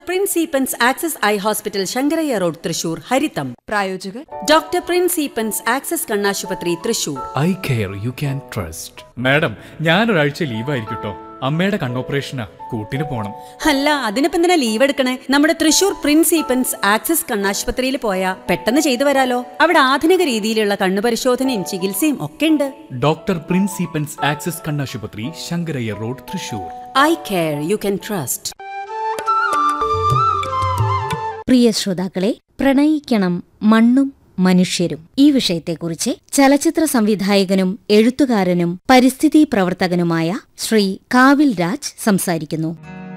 പ്രിൻസിപ്പൻസ് access eye hospital Sankaraiah road Thrissur ഹരിതം. പ്രായോജകർ doctor പ്രിൻസിപ്പൻസ് access കണ്ണാശുപത്രി Thrissur. Eye care you can trust. Madam, ഞാനൊരാഴ്ച ലീവായിരിക്കട്ടോ. അമ്മയുടെ കണ്ണോപ്പറേഷനാ, കൂട്ടിന് പോണം. അല്ല, അതിനിപ്പോ എന്തിനാ ലീവ് എടുക്കണേ? നമ്മുടെ തൃശൂർ പ്രിൻസിപ്പൻസ് ആക്സസ് കണ്ണാശുപത്രിയിൽ പോയാ പെട്ടെന്ന് ചെയ്തു വരാലോ. അവിടെ ആധുനിക രീതിയിലുള്ള കണ്ണുപരിശോധനയും ചികിത്സയും ഒക്കെ ഉണ്ട്. ഡോക്ടർ പ്രിൻസിപ്പൻസ് ആക്സസ് കണ്ണാശുപത്രി, Sankaraiah road, Thrissur. Eye care you can trust. പ്രിയ ശ്രോതാക്കളെ, പ്രണയിക്കണം മണ്ണും മനുഷ്യരും ഈ വിഷയത്തെക്കുറിച്ച് ചലച്ചിത്ര സംവിധായകനും എഴുത്തുകാരനും പരിസ്ഥിതി പ്രവർത്തകനുമായ ശ്രീ കാവിൽ രാജ് സംസാരിക്കുന്നു.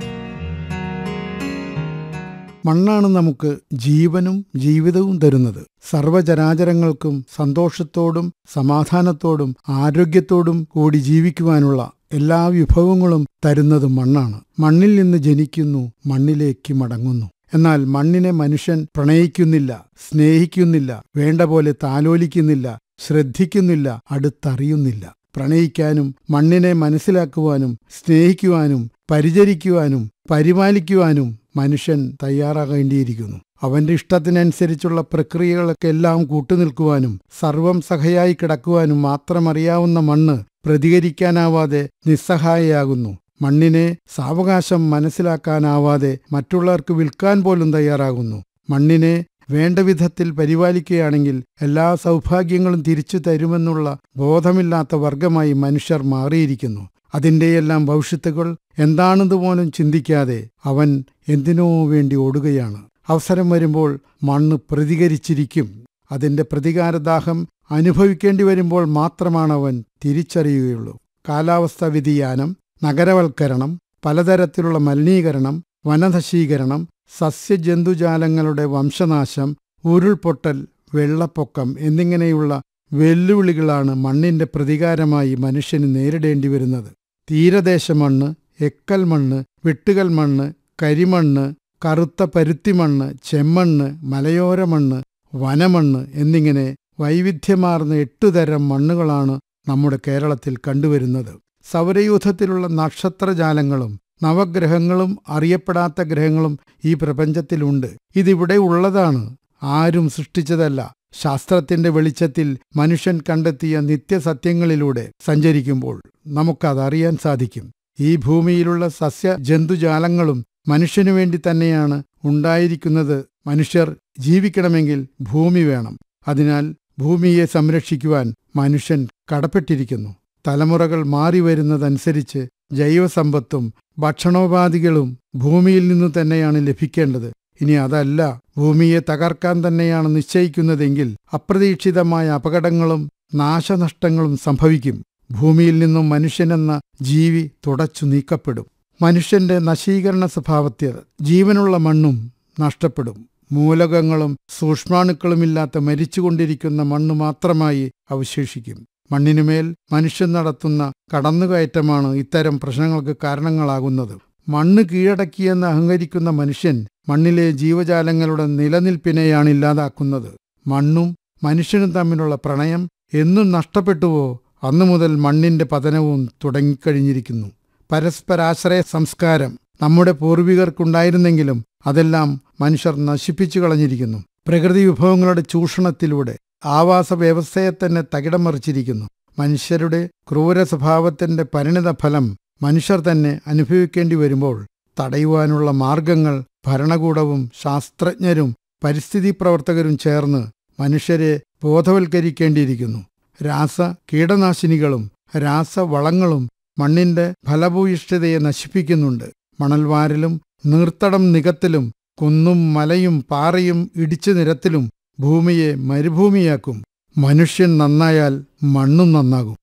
മണ്ണാണ് നമുക്ക് ജീവനും ജീവിതവും തരുന്നത്. സർവചരാചരങ്ങൾക്കും സന്തോഷത്തോടും സമാധാനത്തോടും ആരോഗ്യത്തോടും കൂടി ജീവിക്കുവാനുള്ള എല്ലാ വിഭവങ്ങളും തരുന്നത് മണ്ണാണ്. മണ്ണിൽ നിന്ന് ജനിക്കുന്നു, മണ്ണിലേക്ക് മടങ്ങുന്നു. എന്നാൽ മണ്ണിനെ മനുഷ്യൻ പ്രണയിക്കുന്നില്ല, സ്നേഹിക്കുന്നില്ല, വേണ്ട പോലെ താലോലിക്കുന്നില്ല, ശ്രദ്ധിക്കുന്നില്ല, അടുത്തറിയുന്നില്ല. പ്രണയിക്കാനും മണ്ണിനെ മനസ്സിലാക്കുവാനും സ്നേഹിക്കുവാനും പരിചരിക്കുവാനും പരിപാലിക്കുവാനും മനുഷ്യൻ തയ്യാറാകേണ്ടിയിരിക്കുന്നു. അവന്റെ ഇഷ്ടത്തിനനുസരിച്ചുള്ള പ്രക്രിയകളൊക്കെല്ലാം കൂട്ടുനിൽക്കുവാനും സർവം സഹയായി കിടക്കുവാനും മാത്രമറിയാവുന്ന മണ്ണ് പ്രതികരിക്കാനാവാതെ നിസ്സഹായയാകുന്നു. മണ്ണിനെ സാവകാശം മനസ്സിലാക്കാനാവാതെ മറ്റുള്ളവർക്ക് വിൽക്കാൻ പോലും തയ്യാറാകുന്നു. മണ്ണിനെ വേണ്ട വിധത്തിൽ പരിപാലിക്കുകയാണെങ്കിൽ എല്ലാ സൗഭാഗ്യങ്ങളും തിരിച്ചു തരുമെന്നുള്ള ബോധമില്ലാത്ത വർഗമായി മനുഷ്യർ മാറിയിരിക്കുന്നു. അതിൻ്റെയെല്ലാം ഭവിഷ്യത്തുകൾ എന്താണെന്ന് പോലും ചിന്തിക്കാതെ അവൻ എന്തിനോ വേണ്ടി ഓടുകയാണ്. അവസരം വരുമ്പോൾ മണ്ണ് പ്രതികരിച്ചിരിക്കും. അതിൻ്റെ പ്രതികാരദാഹം അനുഭവിക്കേണ്ടി വരുമ്പോൾ മാത്രമാണ് അവൻ തിരിച്ചറിയുകയുള്ളൂ. കാലാവസ്ഥാ വ്യതിയാനം, നഗരവൽക്കരണം, പലതരത്തിലുള്ള മലിനീകരണം, വനനശീകരണം, സസ്യജന്തുജാലങ്ങളുടെ വംശനാശം, ഉരുൾപൊട്ടൽ, വെള്ളപ്പൊക്കം എന്നിങ്ങനെയുള്ള വെല്ലുവിളികളാണ് മണ്ണിന്റെ പ്രതികാരമായി മനുഷ്യന് നേരിടേണ്ടി വരുന്നത്. തീരദേശ മണ്ണ്, എക്കൽ മണ്ണ്, വെട്ടുകൽ മണ്ണ്, കരിമണ്ണ്, കറുത്ത പരുത്തിമണ്ണ്, ചെമ്മണ്ണ്, മലയോര മണ്ണ്, വനമണ്ണ് എന്നിങ്ങനെ വൈവിധ്യമാർന്ന 8 തരം മണ്ണുകളാണ് നമ്മുടെ കേരളത്തിൽ കണ്ടുവരുന്നത്. സൗരയൂഥത്തിലുള്ള നക്ഷത്രജാലങ്ങളും നവഗ്രഹങ്ങളും അറിയപ്പെടാത്ത ഗ്രഹങ്ങളും ഈ പ്രപഞ്ചത്തിലുണ്ട്. ഇതിവിടെ ഉള്ളതാണ്, ആരും സൃഷ്ടിച്ചതല്ല. ശാസ്ത്രത്തിന്റെ വെളിച്ചത്തിൽ മനുഷ്യൻ കണ്ടെത്തിയ നിത്യസത്യങ്ങളിലൂടെ സഞ്ചരിക്കുമ്പോൾ നമുക്കതറിയാൻ സാധിക്കും. ഈ ഭൂമിയിലുള്ള സസ്യജന്തുജാലങ്ങളും മനുഷ്യനു വേണ്ടി തന്നെയാണ് ഉണ്ടായിരിക്കുന്നത്. മനുഷ്യർ ജീവിക്കണമെങ്കിൽ ഭൂമി വേണം. അതിനാൽ ഭൂമിയെ സംരക്ഷിക്കുവാൻ മനുഷ്യൻ കടപ്പെട്ടിരിക്കുന്നു. തലമുറകൾ മാറിവരുന്നതനുസരിച്ച് ജൈവസമ്പത്തും ഭക്ഷണോപാധികളും ഭൂമിയിൽ നിന്നു തന്നെയാണ് ലഭിക്കേണ്ടത്. ഇനി അതല്ല, ഭൂമിയെ തകർക്കാൻ തന്നെയാണ് നിശ്ചയിക്കുന്നതെങ്കിൽ അപ്രതീക്ഷിതമായ അപകടങ്ങളും നാശനഷ്ടങ്ങളും സംഭവിക്കും. ഭൂമിയിൽ നിന്നും മനുഷ്യനെന്ന ജീവി തുടച്ചു നീക്കപ്പെടും. മനുഷ്യന്റെ നശീകരണ സ്വഭാവത്തിൽ ജീവനുള്ള മണ്ണും നഷ്ടപ്പെടും. മൂലകങ്ങളും സൂക്ഷ്മാണുക്കളുമില്ലാത്ത മരിച്ചുകൊണ്ടിരിക്കുന്ന മണ്ണ് മാത്രമായി അവശേഷിക്കും. മണ്ണിനുമേൽ മനുഷ്യൻ നടത്തുന്ന കടന്നുകയറ്റമാണ് ഇത്തരം പ്രശ്നങ്ങൾക്ക് കാരണങ്ങളാകുന്നത്. മണ്ണ് കീഴടക്കിയെന്ന് അഹങ്കരിക്കുന്ന മനുഷ്യൻ മണ്ണിലെ ജീവജാലങ്ങളുടെ നിലനിൽപ്പിനെയാണ് ഇല്ലാതാക്കുന്നത്. മണ്ണും മനുഷ്യനും തമ്മിലുള്ള പ്രണയം എന്നും നഷ്ടപ്പെട്ടുവോ അന്നു മുതൽ മണ്ണിന്റെ പതനവും തുടങ്ങിക്കഴിഞ്ഞിരിക്കുന്നു. പരസ്പരാശ്രയ സംസ്കാരം നമ്മുടെ പൂർവികർക്കുണ്ടായിരുന്നെങ്കിലും അതെല്ലാം മനുഷ്യർ നശിപ്പിച്ചു കളഞ്ഞിരിക്കുന്നു. പ്രകൃതി വിഭവങ്ങളുടെ ചൂഷണത്തിലൂടെ ആവാസ വ്യവസ്ഥയെ തന്നെ തകിടം മറിച്ചിരിക്കുന്നു. മനുഷ്യരുടെ ക്രൂര സ്വഭാവത്തിന്റെ പരിണിതഫലം മനുഷ്യർ തന്നെ അനുഭവിക്കേണ്ടി വരുമ്പോൾ തടയുവാനുള്ള മാർഗങ്ങൾ ഭരണകൂടവും ശാസ്ത്രജ്ഞരും പരിസ്ഥിതി പ്രവർത്തകരും ചേർന്ന് മനുഷ്യരെ ബോധവൽക്കരിക്കേണ്ടിയിരിക്കുന്നു. രാസ കീടനാശിനികളും രാസവളങ്ങളും മണ്ണിന്റെ ഫലഭൂയിഷ്ഠതയെ നശിപ്പിക്കുന്നുണ്ട്. മണൽവാരലും നീർത്തടം നികത്തലും കുന്നും മലയും പാറയും ഇടിച്ചു നിരത്തലും ഭൂമിയെ മരുഭൂമിയാക്കും. മനുഷ്യൻ നന്നായാൽ മണ്ണും നന്നാകും.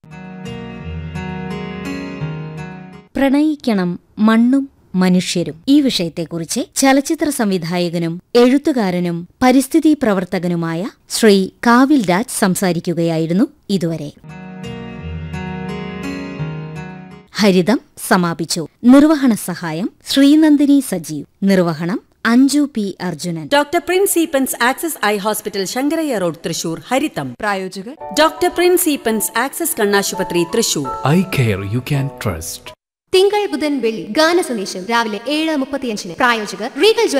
പ്രണയിക്കണം മണ്ണും മനുഷ്യരും ഈ വിഷയത്തെക്കുറിച്ച് ചലച്ചിത്ര സംവിധായകനും എഴുത്തുകാരനും പരിസ്ഥിതി പ്രവർത്തകനുമായ ശ്രീ കാവിൽ രാജ് സംസാരിക്കുകയായിരുന്നു ഇതുവരെ. ഹരിതം സമാപിച്ചു. നിർവഹണ സഹായം ശ്രീനന്ദിനി സജീവ്. നിർവഹണം Anju P Arjunan. Doctor പ്രിൻസിപ്പൻസ് access eye hospital Sankaraiah road Thrissur ഹരിതം. പ്രായോജകർ ഡോക്ടർ പ്രിൻസിപ്പൻസ് ആക്സസ് കണ്ണാശുപത്രി Thrissur. Eye care you can trust. തിങ്കൾ ബുധൻ വെള്ളി ഗാന സന്ദേശം രാവിലെ 7:35. പ്രായോജകർ റീഗൽ